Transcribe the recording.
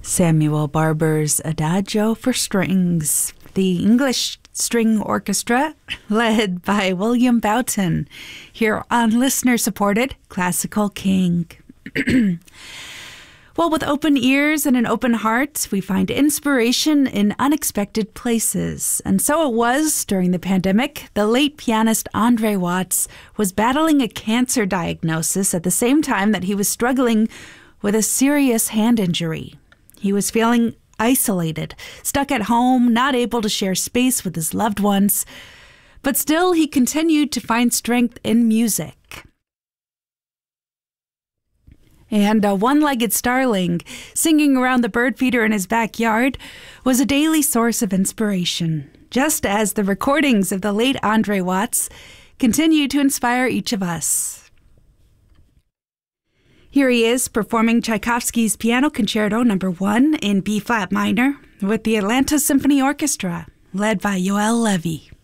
Samuel Barber's Adagio for Strings, the English String Orchestra, led by William Boughton, here on listener-supported Classical King. Well, with open ears and an open heart, we find inspiration in unexpected places. And so it was during the pandemic. The late pianist Andre Watts was battling a cancer diagnosis at the same time that he was struggling with a serious hand injury. He was feeling isolated, stuck at home, not able to share space with his loved ones. But still, he continued to find strength in music. And a one-legged starling singing around the bird feeder in his backyard was a daily source of inspiration, just as the recordings of the late Andre Watts continue to inspire each of us. Here he is performing Tchaikovsky's Piano Concerto No. 1 in B-flat minor with the Atlanta Symphony Orchestra, led by Yoel Levy.